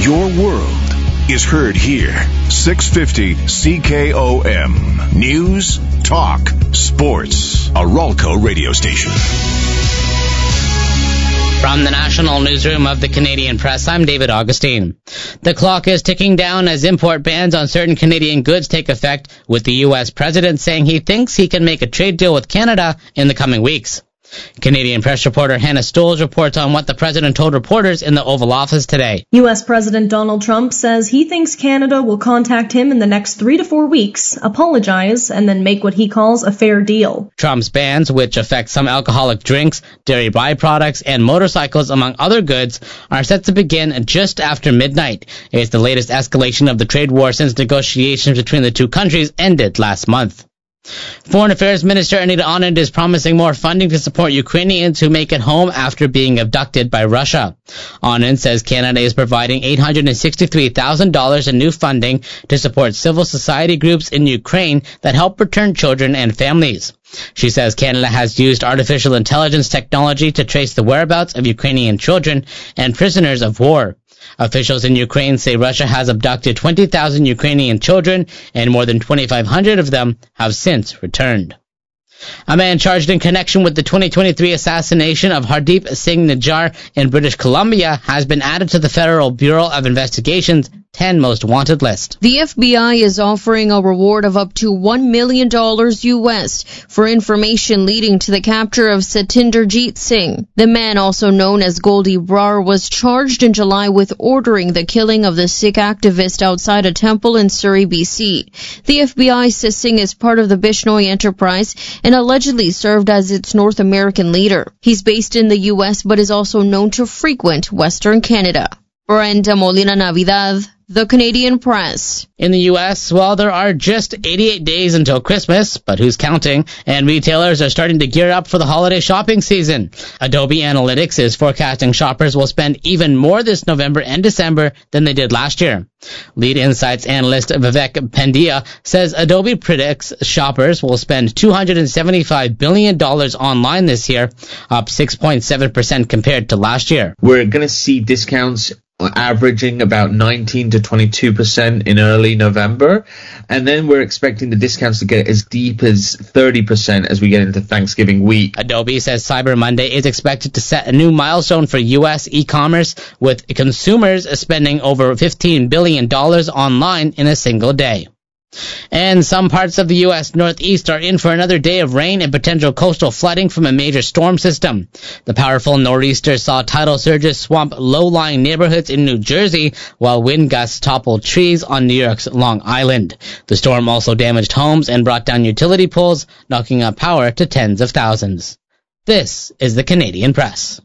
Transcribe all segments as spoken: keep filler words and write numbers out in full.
Your world is heard here. six fifty C K O M. News, talk, sports. A Ralco radio station. From the National Newsroom of the Canadian Press, I'm David Augustine. The clock is ticking down as import bans on certain Canadian goods take effect, with the U S president saying he thinks he can make a trade deal with Canada in the coming weeks. Canadian Press reporter Hannah Stoles reports on what the president told reporters in the Oval Office today. U S President Donald Trump says he thinks Canada will contact him in the next three to four weeks, apologize, and then make what he calls a fair deal. Trump's bans, which affect some alcoholic drinks, dairy byproducts, and motorcycles, among other goods, are set to begin just after midnight. It's the latest escalation of the trade war since negotiations between the two countries ended last month. Foreign Affairs Minister Anita Anand is promising more funding to support Ukrainians who make it home after being abducted by Russia. Anand says Canada is providing eight hundred sixty-three thousand dollars in new funding to support civil society groups in Ukraine that help return children and families. She says Canada has used artificial intelligence technology to trace the whereabouts of Ukrainian children and prisoners of war. Officials in Ukraine say Russia has abducted twenty thousand Ukrainian children, and more than twenty-five hundred of them have since returned. A man charged in connection with the twenty twenty-three assassination of Hardeep Singh Nijjar in British Columbia has been added to the Federal Bureau of Investigation's ten most wanted list. The F B I is offering a reward of up to one million dollars U S for information leading to the capture of Satinderjeet Singh. The man, also known as Goldie Brar, was charged in July with ordering the killing of the Sikh activist outside a temple in Surrey, B C. The F B I says Singh is part of the Bishnoi enterprise and allegedly served as its North American leader. He's based in the U S but is also known to frequent Western Canada. Brenda Molina Navidad, The Canadian Press. In the U S, well, there are just eighty-eight days until Christmas, but who's counting? And retailers are starting to gear up for the holiday shopping season. Adobe Analytics is forecasting shoppers will spend even more this November and December than they did last year. Lead Insights analyst Vivek Pandya says Adobe predicts shoppers will spend two hundred seventy-five billion dollars online this year, up six point seven percent compared to last year. We're going to see discounts averaging about nineteen to twenty-two percent in early November, and then we're expecting the discounts to get as deep as thirty percent as we get into Thanksgiving week. Adobe says Cyber Monday is expected to set a new milestone for U S e-commerce, with consumers spending over fifteen billion dollars online in a single day. And some parts of the U S Northeast are in for another day of rain and potential coastal flooding from a major storm system. The powerful nor'easter saw tidal surges swamp low-lying neighborhoods in New Jersey, while wind gusts toppled trees on New York's Long Island. The storm also damaged homes and brought down utility poles, knocking out power to tens of thousands. This is the Canadian Press.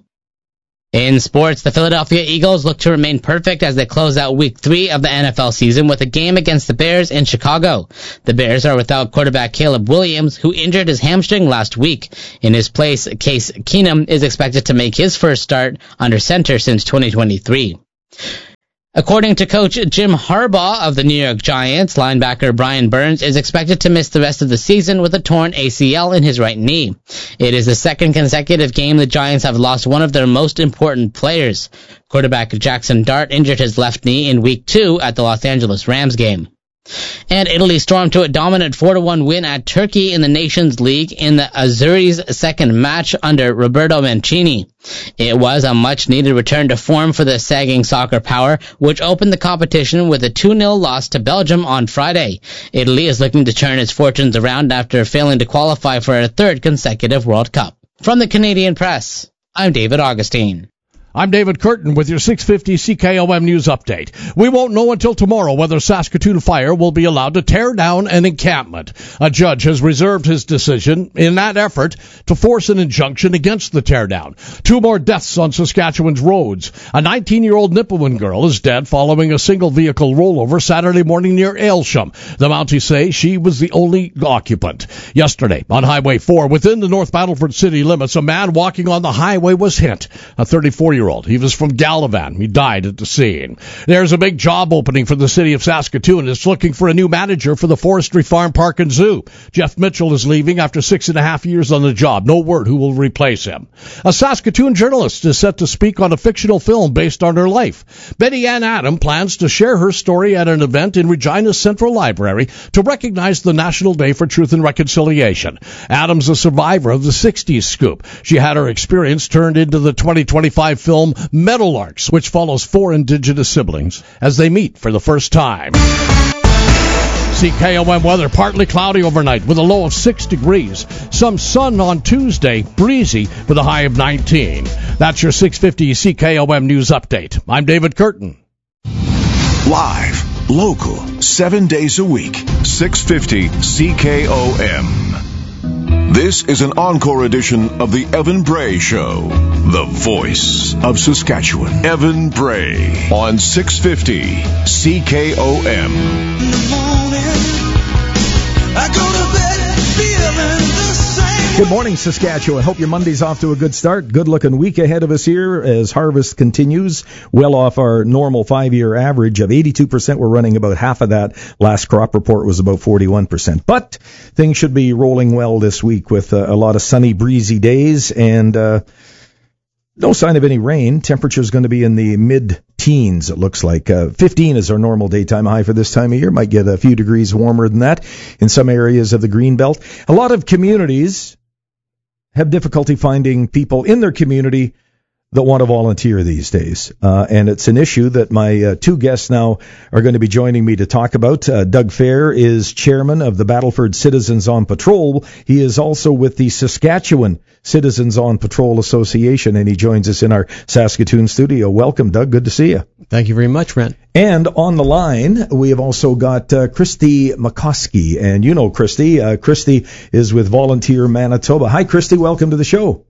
In sports, the Philadelphia Eagles look to remain perfect as they close out week three of the N F L season with a game against the Bears in Chicago. The Bears are without quarterback Caleb Williams, who injured his hamstring last week. In his place, Case Keenum is expected to make his first start under center since twenty twenty-three. According to coach Jim Harbaugh of the New York Giants, linebacker Brian Burns is expected to miss the rest of the season with a torn A C L in his right knee. It is the second consecutive game the Giants have lost one of their most important players. Quarterback Jackson Dart injured his left knee in week two at the Los Angeles Rams game. And Italy stormed to a dominant four to one win at Turkey in the Nations League in the Azzurri's second match under Roberto Mancini. It was a much-needed return to form for the sagging soccer power, which opened the competition with a two nil loss to Belgium on Friday. Italy is looking to turn its fortunes around after failing to qualify for a third consecutive World Cup. From the Canadian Press, I'm David Augustine. I'm David Curtin with your six fifty C K O M News Update. We won't know until tomorrow whether Saskatoon Fire will be allowed to tear down an encampment. A judge has reserved his decision in that effort to force an injunction against the teardown. Two more deaths on Saskatchewan's roads. A nineteen-year-old Nipawin girl is dead following a single-vehicle rollover Saturday morning near Aylsham. The Mounties say she was the only occupant. Yesterday, on Highway four, within the North Battleford city limits, a man walking on the highway was hit. A thirty-four-year-old twenty-four-year-old. He was from Gallivan. He died at the scene. There's a big job opening for the city of Saskatoon. It's looking for a new manager for the Forestry Farm Park and Zoo. Jeff Mitchell is leaving after six and a half years on the job. No word who will replace him. A Saskatoon journalist is set to speak on a fictional film based on her life. Betty Ann Adam plans to share her story at an event in Regina's Central Library to recognize the National Day for Truth and Reconciliation. Adam's a survivor of the sixties scoop. She had her experience turned into the twenty twenty-five film Meadowlarks, which follows four Indigenous siblings as they meet for the first time. C K O M weather, partly cloudy overnight with a low of six degrees. Some sun on Tuesday, breezy with a high of nineteen. That's your six fifty C K O M News Update. I'm David Curtin. Live, local, seven days a week, six fifty C K O M. This is an encore edition of the Evan Bray Show, the voice of Saskatchewan. Evan Bray on six fifty C K O M. In the morning, I go to bed feeling the same. Good morning, Saskatchewan. Hope your Monday's off to a good start. Good-looking week ahead of us here as harvest continues. Well off our normal five-year average of eighty-two percent. We're running about half of that. Last crop report was about forty-one percent. But things should be rolling well this week with uh, a lot of sunny, breezy days and uh, no sign of any rain. Temperature's going to be in the mid-teens, it looks like. Uh, fifteen is our normal daytime high for this time of year. Might get a few degrees warmer than that in some areas of the Greenbelt. A lot of communities have difficulty finding people in their community that want to volunteer these days. Uh, and it's an issue that my uh, two guests now are going to be joining me to talk about. Uh, Doug Fair is chairman of the Battleford Citizens on Patrol. He is also with the Saskatchewan Citizens on Patrol Association, and he joins us in our Saskatoon studio. Welcome, Doug. Good to see you. Thank you very much, Brent. And on the line, we have also got uh, Christy McCoskey. And you know Christy. Uh, Christy is with Volunteer Manitoba. Hi, Christy. Welcome to the show.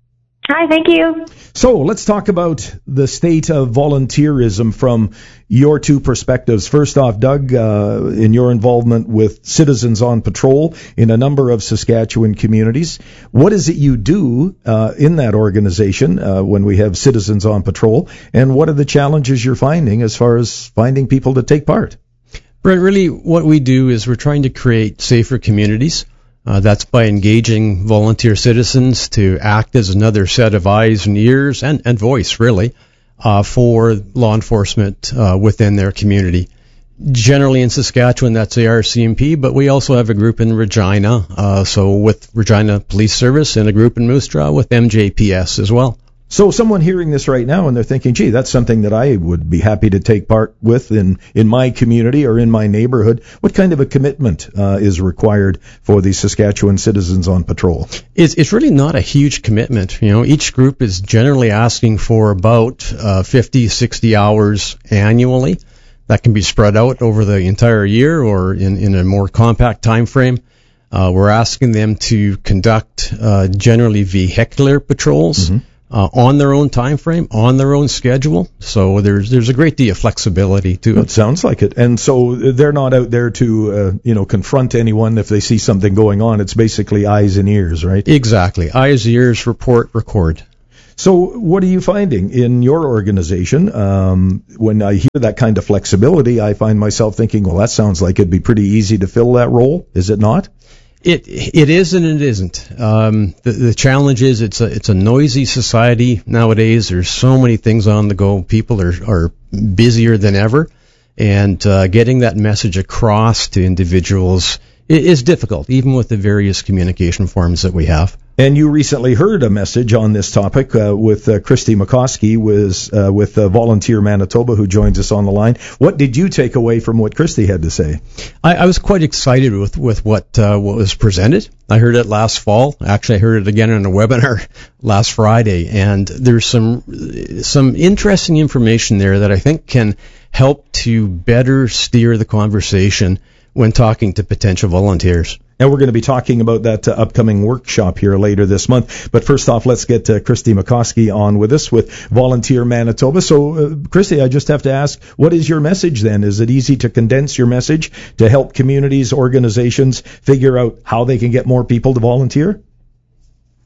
Hi, thank you. So let's talk about the state of volunteerism from your two perspectives. First off, Doug, uh, in your involvement with Citizens on Patrol in a number of Saskatchewan communities, what is it you do uh, in that organization uh, when we have Citizens on Patrol, and what are the challenges you're finding as far as finding people to take part? Brent, really what we do is we're trying to create safer communities. Uh, that's by engaging volunteer citizens to act as another set of eyes and ears and, and voice, really, uh, for law enforcement uh, within their community. Generally in Saskatchewan, that's the R C M P, but we also have a group in Regina, uh, so with Regina Police Service, and a group in Moose Jaw with M J P S as well. So someone hearing this right now and they're thinking, gee, that's something that I would be happy to take part with in, in my community or in my neighborhood. What kind of a commitment uh, is required for the Saskatchewan Citizens on Patrol? It's, it's really not a huge commitment. You know, each group is generally asking for about uh, fifty, sixty hours annually. That can be spread out over the entire year or in, in a more compact time frame. Uh, we're asking them to conduct uh, generally vehicular patrols. Mm-hmm. Uh, on their own time frame, on their own schedule. So there's there's a great deal of flexibility to it. It sounds like it. And so they're not out there to, uh, you know, confront anyone if they see something going on. It's basically eyes and ears, right? Exactly. Eyes, ears, report, record. So what are you finding in your organization? Um, when I hear that kind of flexibility, I find myself thinking, well, that sounds like it'd be pretty easy to fill that role. Is it not? It it is and it isn't. Um, the, the challenge is it's a it's a noisy society nowadays. There's so many things on the go. People are are busier than ever, and uh, getting that message across to individuals is difficult, even with the various communication forms that we have. And you recently heard a message on this topic uh, with uh, Christy McCoskey was, uh, with uh, Volunteer Manitoba, who joins us on the line. What did you take away from what Christy had to say? I, I was quite excited with, with what uh, what was presented. I heard it last fall. Actually, I heard it again in a webinar last Friday. And there's some some interesting information there that I think can help to better steer the conversation when talking to potential volunteers. And we're going to be talking about that uh, upcoming workshop here later this month. But first off, let's get uh, Christy McCoskey on with us with Volunteer Manitoba. So, uh, Christy, I just have to ask, what is your message then? Is it easy to condense your message to help communities, organizations figure out how they can get more people to volunteer?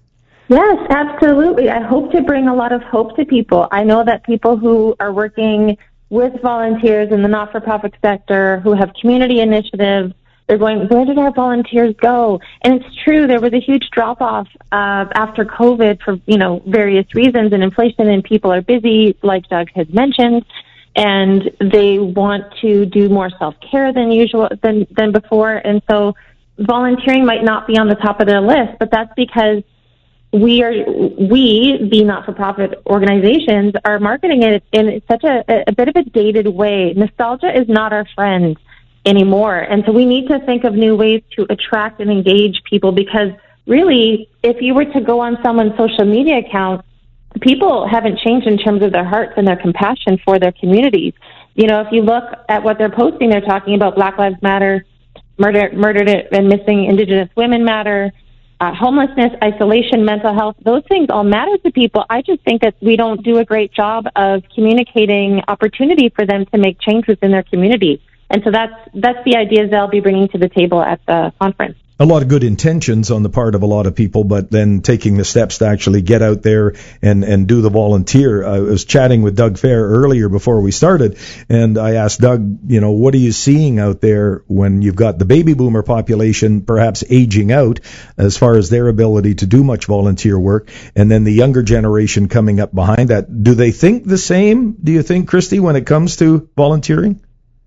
Yes, absolutely. I hope to bring a lot of hope to people. I know that people who are working with volunteers in the not-for-profit sector, who have community initiatives, they're going, where did our volunteers go? And it's true, there was a huge drop-off uh, after COVID for, you know, various reasons and inflation, and people are busy, like Doug has mentioned, and they want to do more self-care than usual, than, than before. And so volunteering might not be on the top of their list, but that's because we are, we, the not-for-profit organizations, are marketing it in such a, a bit of a dated way. Nostalgia is not our friend anymore. And so we need to think of new ways to attract and engage people, because really, if you were to go on someone's social media account, people haven't changed in terms of their hearts and their compassion for their communities. You know, if you look at what they're posting, they're talking about Black Lives Matter, murder, murdered and missing Indigenous women matter, Uh, homelessness, isolation, mental health, those things all matter to people. I just think that we don't do a great job of communicating opportunity for them to make change within their community. And so that's that's the ideas they'll be bringing to the table at the conference. A lot of good intentions on the part of a lot of people, but then taking the steps to actually get out there and, and do the volunteer. I was chatting with Doug Fair earlier before we started, and I asked Doug, you know, what are you seeing out there when you've got the baby boomer population perhaps aging out as far as their ability to do much volunteer work, and then the younger generation coming up behind that? Do they think the same, do you think, Christy, when it comes to volunteering?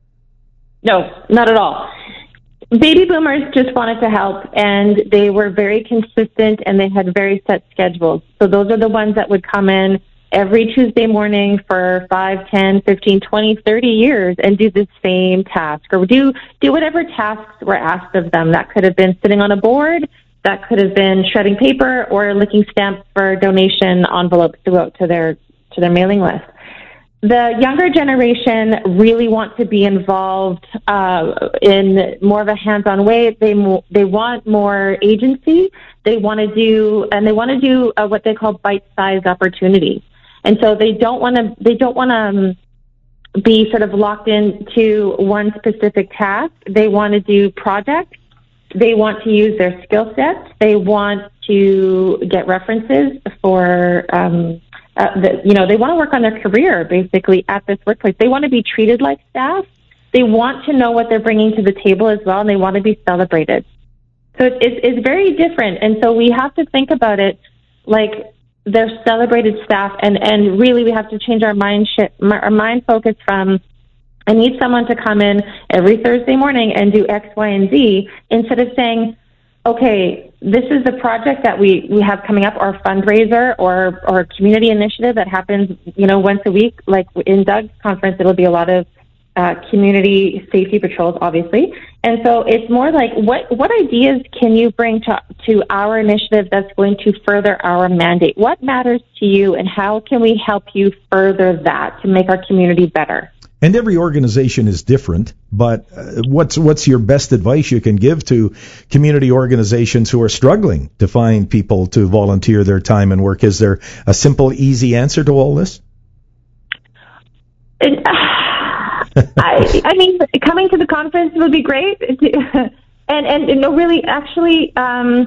No, not at all. Baby boomers just wanted to help, and they were very consistent, and they had very set schedules. So those are the ones that would come in every Tuesday morning for five, ten, fifteen, twenty, thirty years and do the same task, or do, do whatever tasks were asked of them. That could have been sitting on a board, that could have been shredding paper, or licking stamps for donation envelopes to go out to their, to their mailing list. The younger generation really want to be involved uh, in more of a hands-on way. They mo- they want more agency. They want to do, and they want to do uh, what they call bite-sized opportunities. And so they don't want to they don't want to um, be sort of locked into one specific task. They want to do projects. They want to use their skill sets. They want to get references for. Um, Uh, the, you know, they want to work on their career, basically, at this workplace. They want to be treated like staff. They want to know what they're bringing to the table as well, and they want to be celebrated. So it's, it's, it's very different. And so we have to think about it like they're celebrated staff, and, and really we have to change our mind, sh- our mind focus from, I need someone to come in every Thursday morning and do X, Y, and Z, instead of saying, okay, this is the project that we, we have coming up, or fundraiser, or, or community initiative that happens, you know, once a week. Like in Doug's conference, it'll be a lot of uh, community safety patrols, obviously. And so it's more like, what, what ideas can you bring to, to our initiative that's going to further our mandate? What matters to you, and how can we help you further that to make our community better? And every organization is different, but uh, what's what's your best advice you can give to community organizations who are struggling to find people to volunteer their time and work? Is there a simple, easy answer to all this? It, uh, I, I mean, coming to the conference would be great, and and, and no, really, actually, um,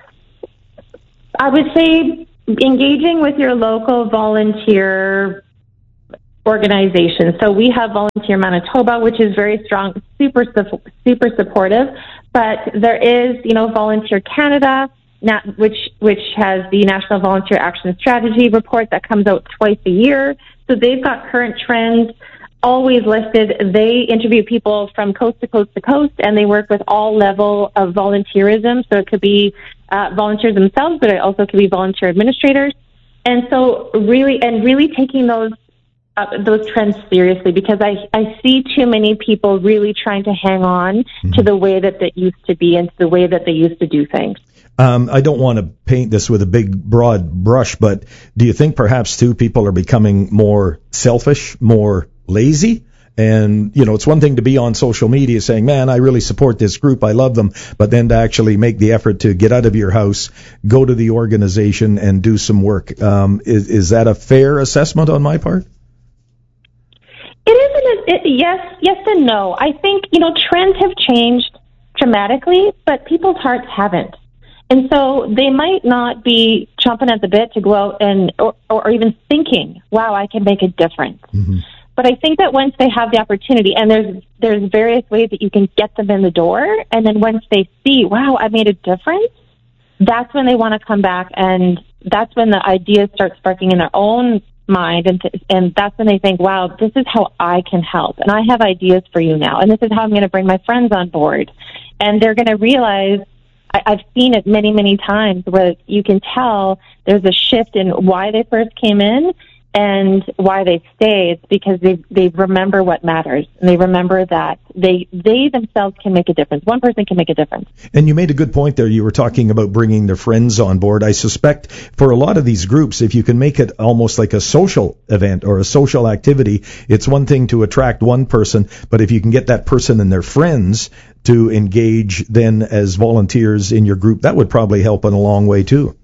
I would say engaging with your local volunteer organizations. So we have Volunteer Manitoba, which is very strong, super, super supportive. But there is, you know, Volunteer Canada, which which has the National Volunteer Action Strategy report that comes out twice a year. So they've got current trends always listed. They interview people from coast to coast to coast, and they work with all level of volunteerism. So it could be uh, volunteers themselves, but it also could be volunteer administrators. And so really, and really taking those Uh, those trends seriously, because I, I see too many people really trying to hang on mm-hmm. to the way that it used to be and to the way that they used to do things. Um, I don't want to paint this with a big, broad brush, but do you think perhaps, too, people are becoming more selfish, more lazy? And, you know, it's one thing to be on social media saying, man, I really support this group, I love them, but then to actually make the effort to get out of your house, go to the organization and do some work. Um, is, is that a fair assessment on my part? It isn't. It, yes, yes and no. I think, you know, trends have changed dramatically, but people's hearts haven't. And so they might not be chomping at the bit to go out and, or, or even thinking, wow, I can make a difference. Mm-hmm. But I think that once they have the opportunity, and there's there's various ways that you can get them in the door, and then once they see, wow, I made a difference, that's when they want to come back, and that's when the ideas start sparking in their own mind, and th- and that's when they think, wow, this is how I can help, and I have ideas for you now, and this is how I'm going to bring my friends on board. And they're going to realize, I- I've seen it many, many times, where you can tell there's a shift in why they first came in and why they stay. It's because they they remember what matters, and they remember that they they themselves can make a difference. One person can make a difference. And you made a good point there. You were talking about bringing their friends on board. I suspect for a lot of these groups, if you can make it almost like a social event or a social activity, it's one thing to attract one person, but if you can get that person and their friends to engage then as volunteers in your group, that would probably help in a long way too.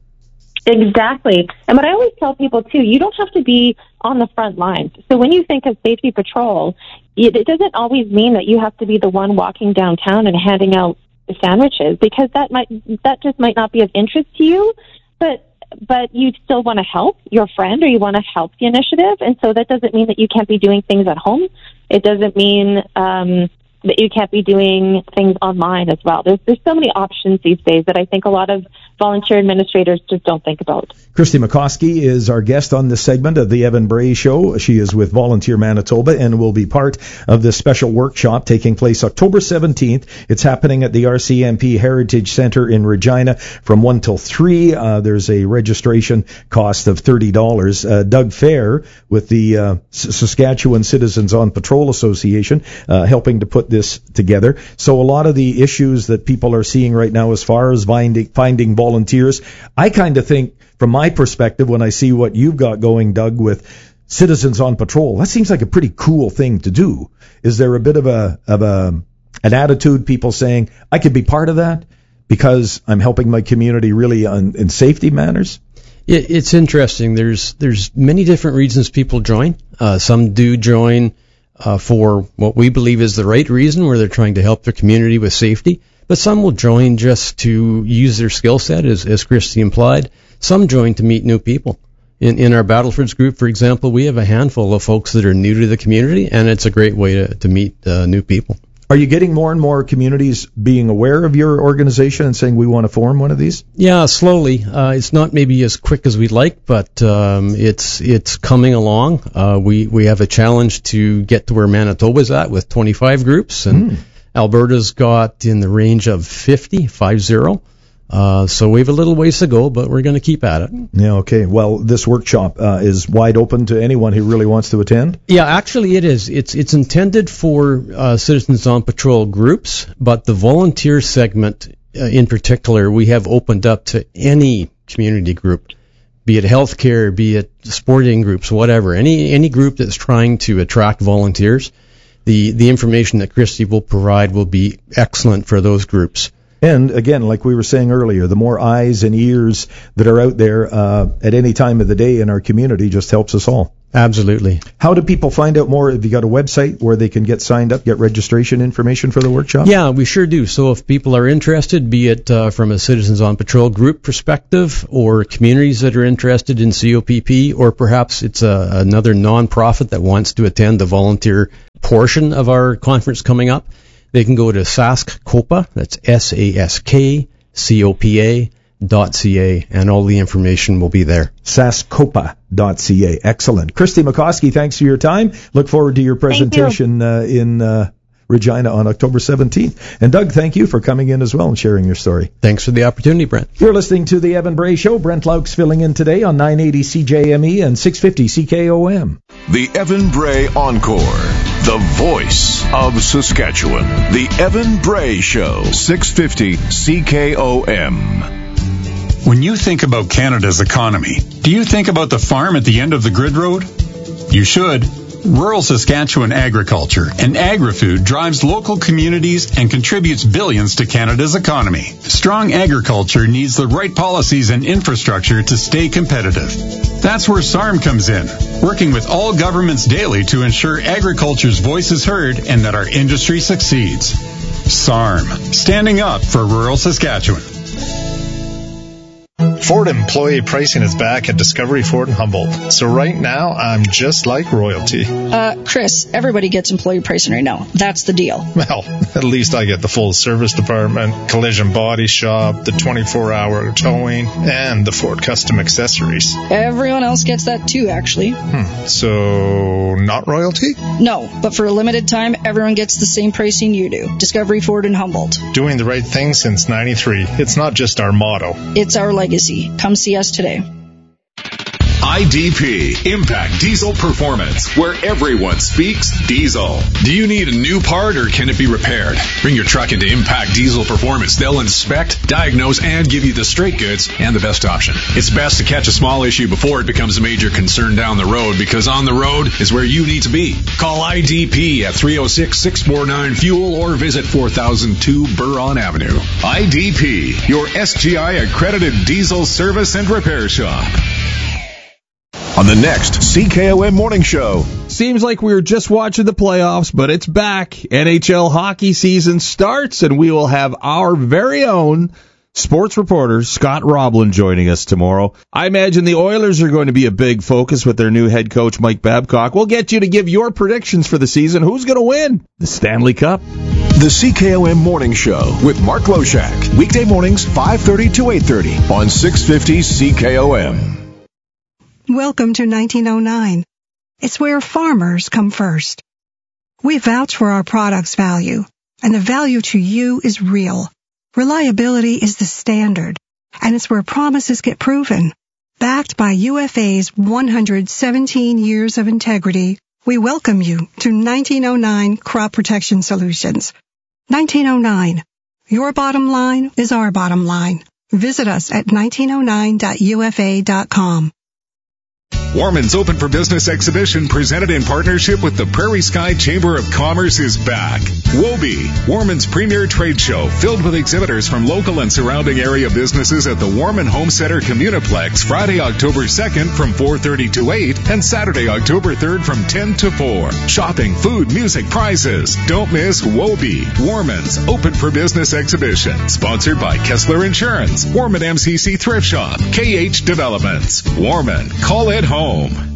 Exactly. And what I always tell people, too, you don't have to be on the front lines. So when you think of safety patrol, it, it doesn't always mean that you have to be the one walking downtown and handing out sandwiches, because that might that just might not be of interest to you. But but you still want to help your friend, or you want to help the initiative. And so that doesn't mean that you can't be doing things at home. It doesn't mean um, that you can't be doing things online as well. There's there's so many options these days that I think a lot of volunteer administrators just don't think about. Christy McCoskey is our guest on this segment of the Evan Bray Show. She is with Volunteer Manitoba and will be part of this special workshop taking place October seventeenth. It's happening at the R C M P Heritage Center in Regina from one till three. Uh, there's a registration cost of thirty dollars. Uh, Doug Fair with the uh, S- Saskatchewan Citizens on Patrol Association uh, helping to put this together. So a lot of the issues that people are seeing right now as far as finding, finding volunteers, I kind of think, from my perspective, when I see what you've got going, Doug, with Citizens on Patrol, that seems like a pretty cool thing to do. Is there a bit of a of a an attitude, people saying, I could be part of that because I'm helping my community really on, in safety matters? It, it's interesting. There's there's many different reasons people join. Uh, some do join uh, for what we believe is the right reason, where they're trying to help their community with safety. But some will join just to use their skill set, as, as Christy implied. Some join to meet new people. In, in our Battlefords group, for example, we have a handful of folks that are new to the community, and it's a great way to, to meet uh, new people. Are you getting more and more communities being aware of your organization and saying we want to form one of these? Yeah, slowly. Uh, it's not maybe as quick as we'd like, but um, it's it's coming along. Uh, we, we have a challenge to get to where Manitoba's at with twenty-five groups, and mm. Alberta's got in the range of fifty, five zero. Uh, so we have a little ways to go, but we're going to keep at it. Yeah, okay. Well, this workshop uh, is wide open to anyone who really wants to attend? Yeah, actually it is. It's it's intended for uh, Citizens on Patrol groups, but the volunteer segment uh, in particular, we have opened up to any community group, be it healthcare, be it sporting groups, whatever. Any any group that's trying to attract volunteers, the, the information that Christy will provide will be excellent for those groups. And again, like we were saying earlier, the more eyes and ears that are out there uh, at any time of the day in our community just helps us all. Absolutely. How do people find out more? Have you got a website where they can get signed up, get registration information for the workshop? Yeah, we sure do. So if people are interested, be it uh, from a Citizens on Patrol group perspective, or communities that are interested in C O P P, or perhaps it's a, another nonprofit that wants to attend the volunteer portion of our conference coming up, they can go to SaskCopa, that's S A S K C O P A dot C A, and all the information will be there. SaskCopa dot C A. Excellent. Christy McCoskey, thanks for your time. Look forward to your presentation you. uh, in uh, Regina on October seventeenth. And Doug, thank you for coming in as well and sharing your story. Thanks for the opportunity, Brent. You're listening to the Evan Bray Show. Brent Laux filling in today on nine eighty C J M E and six fifty C K O M. The Evan Bray Encore, the voice of Saskatchewan. The Evan Bray Show, six fifty C K O M. When you think about Canada's economy, do you think about the farm at the end of the grid road? You should. Rural Saskatchewan agriculture and agri-food drives local communities and contributes billions to Canada's economy. Strong agriculture needs the right policies and infrastructure to stay competitive. That's where S A R M comes in, working with all governments daily to ensure agriculture's voice is heard and that our industry succeeds. S A R M, standing up for rural Saskatchewan. Ford employee pricing is back at Discovery Ford in Humboldt. So right now, I'm just like royalty. Uh, Chris, everybody gets employee pricing right now. That's the deal. Well, at least I get the full service department, collision body shop, the twenty-four hour towing, and the Ford custom accessories. Everyone else gets that too, actually. Hmm. So, not royalty? No, but for a limited time, everyone gets the same pricing you do. Discovery Ford in Humboldt. Doing the right thing since ninety-three. It's not just our motto. It's our legacy. Come see us today. I D P, Impact Diesel Performance, where everyone speaks diesel. Do you need a new part or can it be repaired? Bring your truck into Impact Diesel Performance. They'll inspect, diagnose, and give you the straight goods and the best option. It's best to catch a small issue before it becomes a major concern down the road, because on the road is where you need to be. Call I D P at three oh six, six four nine, FUEL or visit four thousand two Buron Avenue. I D P, your S G I accredited diesel service and repair shop. On the next C K O M Morning Show. Seems like we were just watching the playoffs, but it's back. N H L hockey season starts, and we will have our very own sports reporter, Scott Roblin, joining us tomorrow. I imagine the Oilers are going to be a big focus with their new head coach, Mike Babcock. We'll get you to give your predictions for the season. Who's going to win the Stanley Cup? The C K O M Morning Show with Mark Loshak. Weekday mornings, five thirty to eight thirty on six fifty C K O M. Welcome to nineteen oh nine. It's where farmers come first. We vouch for our product's value, and the value to you is real. Reliability is the standard, and it's where promises get proven. Backed by U F A's one hundred seventeen years of integrity, we welcome you to nineteen oh nine Crop Protection Solutions. nineteen oh nine. Your bottom line is our bottom line. Visit us at nineteen oh nine dot U F A dot com. Warman's Open for Business exhibition, presented in partnership with the Prairie Sky Chamber of Commerce, is back. WOBE, Warman's premier trade show, filled with exhibitors from local and surrounding area businesses at the Warman Home Center Communiplex, Friday, October second from four thirty to eight, and Saturday, October third from ten to four. Shopping, food, music, prizes. Don't miss WOBE, Warman's Open for Business exhibition, sponsored by Kessler Insurance, Warman M C C Thrift Shop, K H Developments. Warman, call it home.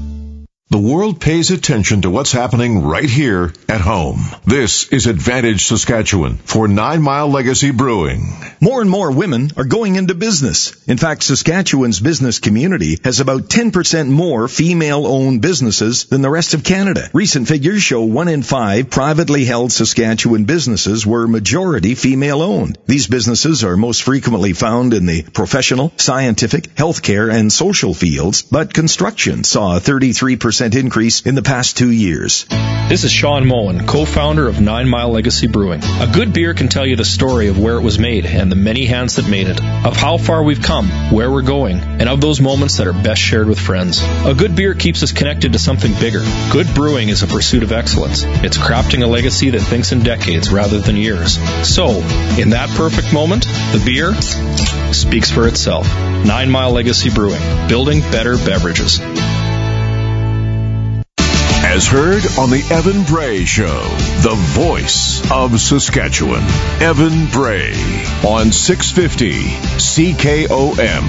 The world pays attention to what's happening right here at home. This is Advantage Saskatchewan for Nine Mile Legacy Brewing. More and more women are going into business. In fact, Saskatchewan's business community has about ten percent more female-owned businesses than the rest of Canada. Recent figures show one in five privately held Saskatchewan businesses were majority female-owned. These businesses are most frequently found in the professional, scientific, healthcare, and social fields, but construction saw a thirty-three percent increase in the past two years. This is Sean Moen, co-founder of Nine Mile Legacy Brewing. A good beer can tell you the story of where it was made and the many hands that made it, of how far we've come, where we're going, and of those moments that are best shared with friends. A good beer keeps us connected to something bigger. Good brewing is a pursuit of excellence. It's crafting a legacy that thinks in decades rather than years. So, in that perfect moment, the beer speaks for itself. Nine Mile Legacy Brewing, building better beverages. As heard on the Evan Bray Show, the voice of Saskatchewan. Evan Bray on six fifty C K O M.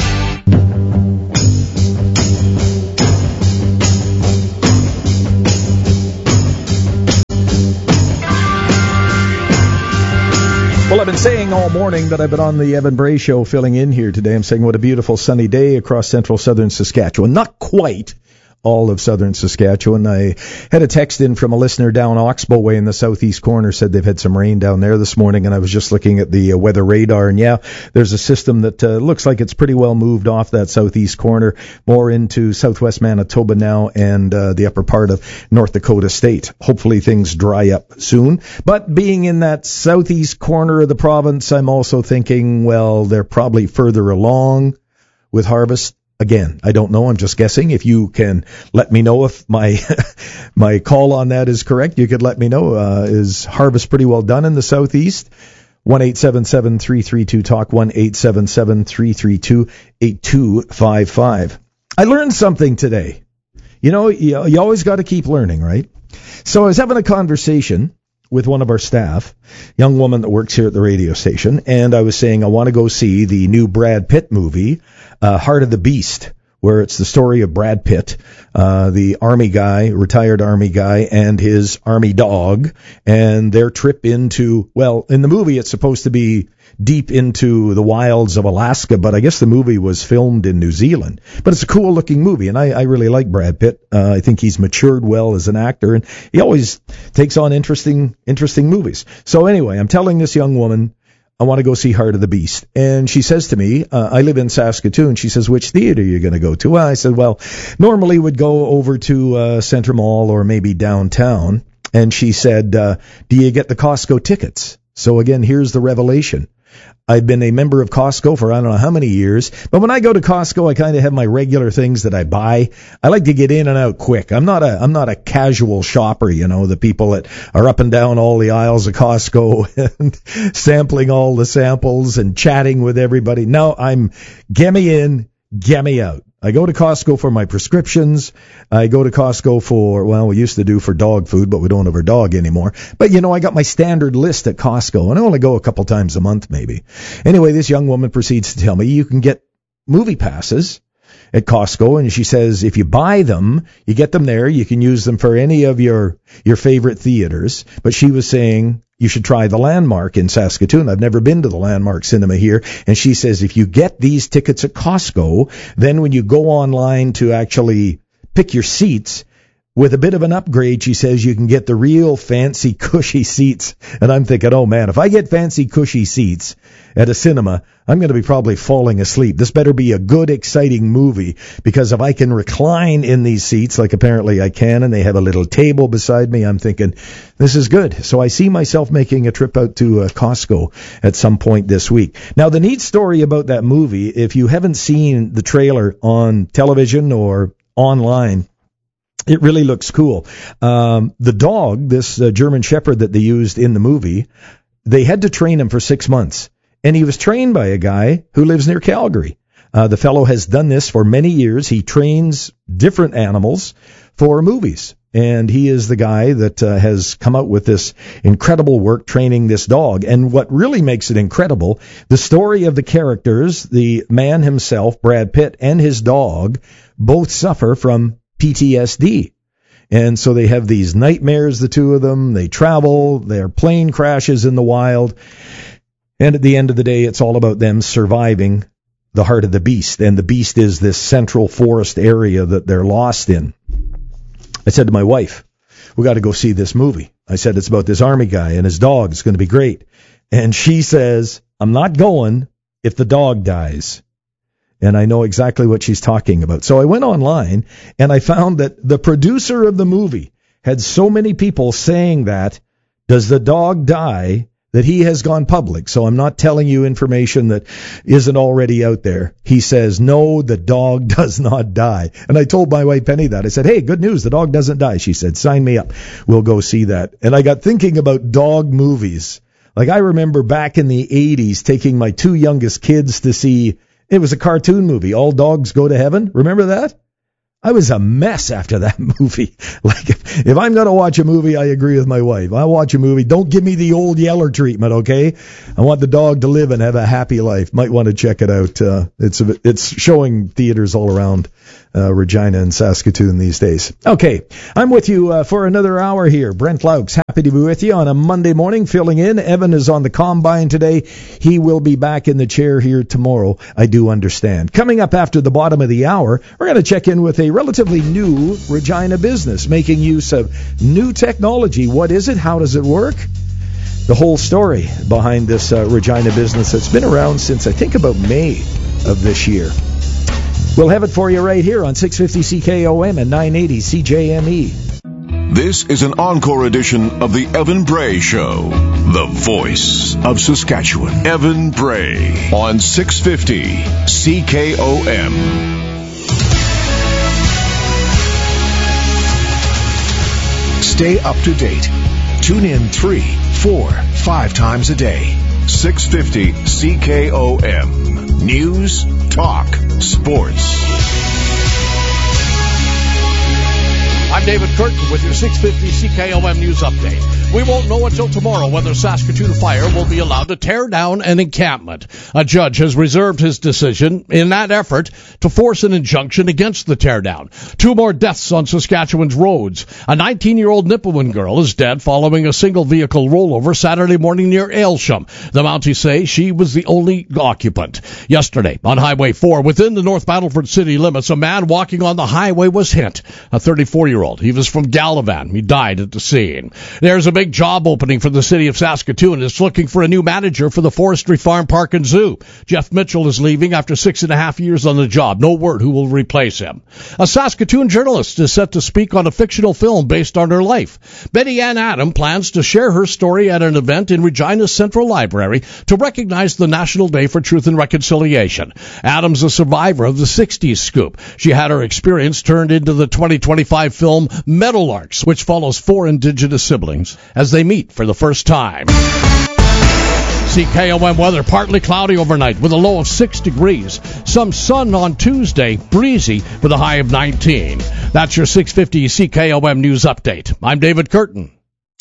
Well, I've been saying all morning that I've been on the Evan Bray Show filling in here today. I'm saying what a beautiful sunny day across central southern Saskatchewan. Not quite all of southern Saskatchewan. I had a text in from a listener down Oxbow Way in the southeast corner, said they've had some rain down there this morning, and I was just looking at the uh, weather radar, and yeah, there's a system that uh, looks like it's pretty well moved off that southeast corner, more into southwest Manitoba now and uh, the upper part of North Dakota State. Hopefully things dry up soon, but being in that southeast corner of the province, I'm also thinking, well, they're probably further along with harvest. Again, I don't know. I'm just guessing. If you can let me know if my my call on that is correct, you could let me know. Uh, is harvest pretty well done in the southeast? one eight seven seven, three three two, talk, one eight seven seven, three three two, eight two five five. I learned something today. You know, you, you always got to keep learning, right? So I was having a conversation with one of our staff, young woman that works here at the radio station, and I was saying I want to go see the new Brad Pitt movie, uh, Heart of the Beast, where it's the story of Brad Pitt, uh, the army guy, retired army guy, and his army dog, and their trip into, well, in the movie it's supposed to be deep into the wilds of Alaska, but I guess the movie was filmed in New Zealand. But it's a cool looking movie, and I, I really like Brad Pitt. Uh, I think he's matured well as an actor, and he always takes on interesting, interesting movies. So anyway, I'm telling this young woman, I want to go see Heart of the Beast. And she says to me, uh, I live in Saskatoon. She says, which theater are you going to go to? Well, I said, well, normally would go over to uh, Centre Mall or maybe downtown. And she said, uh, do you get the Costco tickets? So again, here's the revelation. I've been a member of Costco for I don't know how many years, but when I go to Costco, I kind of have my regular things that I buy. I like to get in and out quick. I'm not a I'm not a casual shopper, you know, the people that are up and down all the aisles of Costco and sampling all the samples and chatting with everybody. No, I'm get me in, get me out. I go to Costco for my prescriptions. I go to Costco for, well, we used to do for dog food, but we don't have our dog anymore. But, you know, I got my standard list at Costco, and I only go a couple times a month maybe. Anyway, this young woman proceeds to tell me you can get movie passes at Costco, and she says if you buy them, you get them there, you can use them for any of your your favorite theaters. But she was saying you should try the Landmark in Saskatoon. I've never been to the Landmark Cinema here. And she says if you get these tickets at Costco, then when you go online to actually pick your seats, with a bit of an upgrade, she says you can get the real fancy, cushy seats. And I'm thinking, oh man, if I get fancy, cushy seats at a cinema, I'm going to be probably falling asleep. This better be a good, exciting movie, because if I can recline in these seats, like apparently I can, and they have a little table beside me, I'm thinking, this is good. So I see myself making a trip out to uh, Costco at some point this week. Now, the neat story about that movie, if you haven't seen the trailer on television or online, it really looks cool. Um, the dog, this uh, German Shepherd that they used in the movie, they had to train him for six months. And he was trained by a guy who lives near Calgary. Uh, the fellow has done this for many years. He trains different animals for movies. And he is the guy that uh, has come out with this incredible work training this dog. And what really makes it incredible, the story of the characters, the man himself, Brad Pitt, and his dog both suffer from P T S D. And so they have these nightmares, the two of them. They travel, their plane crashes in the wild. And at the end of the day, it's all about them surviving the Heart of the Beast. And the Beast is this central forest area that they're lost in. I said to my wife, we got to go see this movie. I said, it's about this army guy and his dog. It's going to be great. And she says, I'm not going if the dog dies. And I know exactly what she's talking about. So I went online and I found that the producer of the movie had so many people saying that, does the dog die, that he has gone public. So I'm not telling you information that isn't already out there. He says, no, the dog does not die. And I told my wife Penny that. I said, hey, good news, the dog doesn't die. She said, sign me up. We'll go see that. And I got thinking about dog movies. Like I remember back in the eighties taking my two youngest kids to see, it was a cartoon movie, All Dogs Go to Heaven. Remember that? I was a mess after that movie. Like, if, if I'm going to watch a movie, I agree with my wife. I watch a movie. Don't give me the old Yeller treatment, okay? I want the dog to live and have a happy life. Might want to check it out. Uh, it's a, it's showing theaters all around uh, Regina and Saskatoon these days. Okay, I'm with you uh, for another hour here. Brent Laux, happy to be with you on a Monday morning, filling in. Evan is on the combine today. He will be back in the chair here tomorrow, I do understand. Coming up after the bottom of the hour, we're going to check in with a relatively new Regina business making use of new technology. What is it? How does it work? The whole story behind this uh, Regina business that's been around since I think about May of this year. We'll have it for you right here on six fifty C K O M and nine eighty C J M E. This is an encore edition of the Evan Bray Show, the voice of Saskatchewan. Evan Bray on six fifty C K O M. Stay up to date. Tune in three, four, five times a day. six fifty C K O M. News, talk, sports. I I'm David Curtin with your six fifty C K O M News Update. We won't know until tomorrow whether Saskatoon Fire will be allowed to tear down an encampment. A judge has reserved his decision in that effort to force an injunction against the teardown. Two more deaths on Saskatchewan's roads. A nineteen-year-old Nipawin girl is dead following a single-vehicle rollover Saturday morning near Aylsham. The Mounties say she was the only occupant. Yesterday, on Highway four, within the North Battleford city limits, a man walking on the highway was hit. A thirty-four-year-old. He was from Gallivan. He died at the scene. There's a big job opening for the city of Saskatoon. It's looking for a new manager for the Forestry Farm Park and Zoo. Jeff Mitchell is leaving after six and a half years on the job. No word who will replace him. A Saskatoon journalist is set to speak on a fictional film based on her life. Betty Ann Adam plans to share her story at an event in Regina's Central Library to recognize the National Day for Truth and Reconciliation. Adam's a survivor of the sixties scoop. She had her experience turned into the twenty twenty-five film Meadowlarks, which follows four Indigenous siblings as they meet for the first time. C K O M weather, partly cloudy overnight with a low of six degrees. Some sun on Tuesday, breezy with a high of nineteen. That's your six fifty C K O M News Update. I'm David Curtin.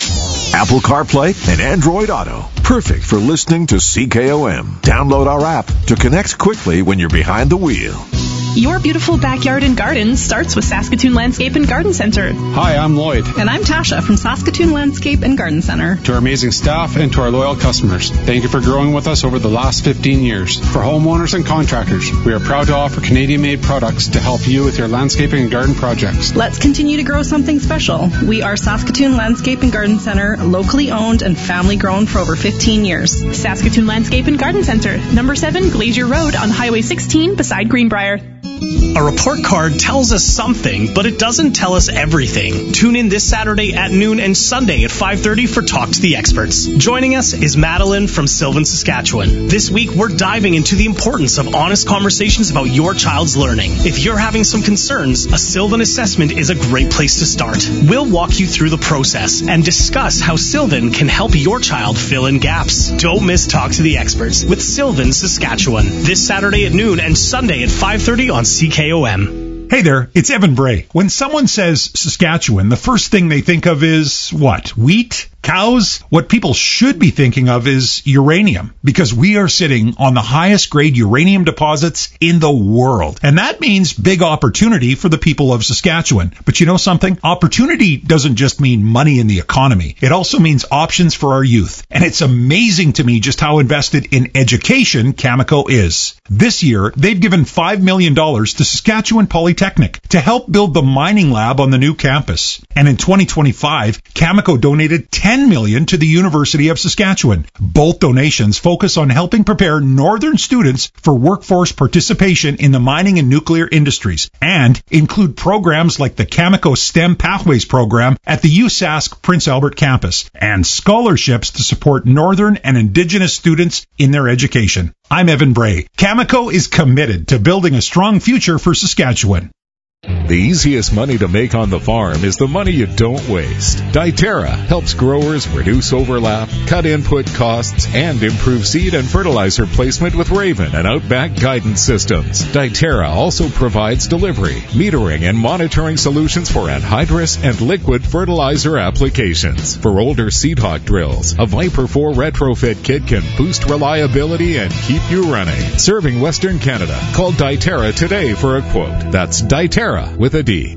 Apple CarPlay and Android Auto. Perfect for listening to C K O M. Download our app to connect quickly when you're behind the wheel. Your beautiful backyard and garden starts with Saskatoon Landscape and Garden Center. Hi, I'm Lloyd. And I'm Tasha from Saskatoon Landscape and Garden Center. To our amazing staff and to our loyal customers, thank you for growing with us over the last fifteen years. For homeowners and contractors, we are proud to offer Canadian-made products to help you with your landscaping and garden projects. Let's continue to grow something special. We are Saskatoon Landscape and Garden Center, locally owned and family-grown for over fifteen years. Saskatoon Landscape and Garden Center, number seven Glacier Road on Highway sixteen beside Greenbrier. A report card tells us something, but it doesn't tell us everything. Tune in this Saturday at noon and Sunday at five thirty for Talk to the Experts. Joining us is Madeline from Sylvan, Saskatchewan. This week, we're diving into the importance of honest conversations about your child's learning. If you're having some concerns, a Sylvan assessment is a great place to start. We'll walk you through the process and discuss how Sylvan can help your child fill in gaps. Don't miss Talk to the Experts with Sylvan, Saskatchewan. This Saturday at noon and Sunday at five thirty on C K O M. Hey there, it's Evan Bray. When someone says Saskatchewan, the first thing they think of is what? Wheat? Cows? What people should be thinking of is uranium, because we are sitting on the highest grade uranium deposits in the world. And that means big opportunity for the people of Saskatchewan. But you know something? Opportunity doesn't just mean money in the economy. It also means options for our youth. And it's amazing to me just how invested in education Cameco is. This year, they've given five million dollars to Saskatchewan Polytechnic to help build the mining lab on the new campus. And in twenty twenty-five, Cameco donated ten million dollars to the University of Saskatchewan. Both donations focus on helping prepare northern students for workforce participation in the mining and nuclear industries, and include programs like the Cameco STEM Pathways program at the U S A S C Prince Albert campus, and scholarships to support northern and indigenous students in their education. I'm Evan Bray. Cameco is committed to building a strong future for Saskatchewan. The easiest money to make on the farm is the money you don't waste. Diterra helps growers reduce overlap, cut input costs, and improve seed and fertilizer placement with Raven and Outback guidance systems. Diterra also provides delivery, metering, and monitoring solutions for anhydrous and liquid fertilizer applications. For older seed hawk drills, a Viper four retrofit kit can boost reliability and keep you running. Serving Western Canada. Call Diterra today for a quote. That's Diterra with a D.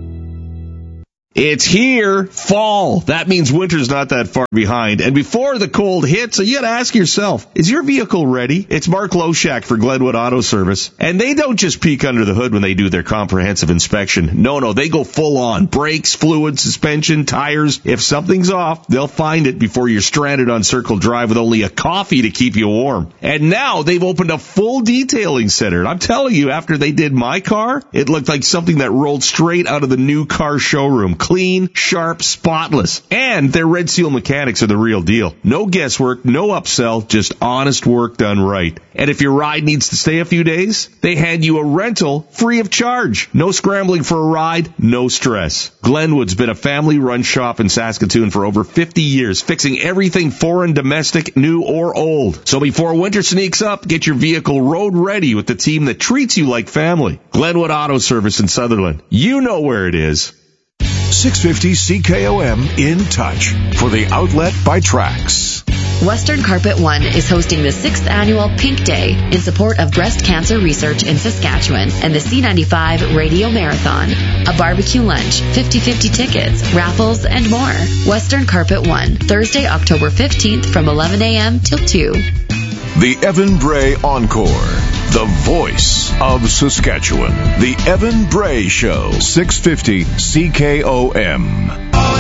It's here, fall. That means winter's not that far behind. And before the cold hits, you gotta ask yourself, is your vehicle ready? It's Mark Loshak for Glenwood Auto Service. And they don't just peek under the hood when they do their comprehensive inspection. No, no, they go full on. Brakes, fluid, suspension, tires. If something's off, they'll find it before you're stranded on Circle Drive with only a coffee to keep you warm. And now they've opened a full detailing center. And I'm telling you, after they did my car, it looked like something that rolled straight out of the new car showroom. Clean, sharp, spotless. And their Red Seal mechanics are the real deal. No guesswork, no upsell, just honest work done right. And if your ride needs to stay a few days, they hand you a rental free of charge. No scrambling for a ride, no stress. Glenwood's been a family-run shop in Saskatoon for over fifty years, fixing everything foreign, domestic, new, or old. So before winter sneaks up, get your vehicle road ready with the team that treats you like family. Glenwood Auto Service in Sutherland. You know where it is. six fifty C K O M in touch for the outlet by Trax. Western Carpet One is hosting the sixth annual Pink Day in support of breast cancer research in Saskatchewan and the C ninety-five Radio Marathon. A barbecue lunch, fifty-fifty tickets, raffles, and more. Western Carpet One, Thursday, October fifteenth from eleven a.m. till two. The Evan Bray Encore, the voice of Saskatchewan. The Evan Bray Show, six fifty C K O M.